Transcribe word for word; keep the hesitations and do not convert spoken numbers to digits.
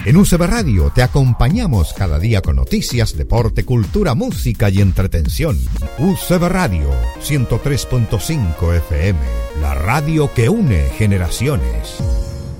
En U C B Radio te acompañamos cada día con noticias, deporte, cultura, música y entretención. U C B Radio ciento tres punto cinco F M, la radio que une generaciones.